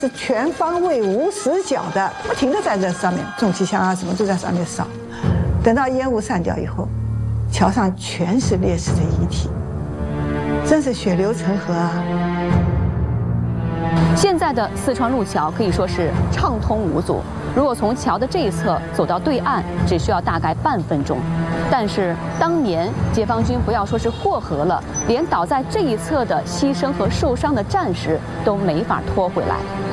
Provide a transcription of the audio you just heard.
是全方位无死角的，不停地在这上面，重机枪啊什么都在上面扫。等到烟雾散掉以后，桥上全是烈士的遗体，真是血流成河啊！ 现在的四川路桥可以说是畅通无阻，如果从桥的这一侧走到对岸，只需要大概半分钟。但是当年解放军不要说是过河了，连倒在这一侧的牺牲和受伤的战士都没法拖回来。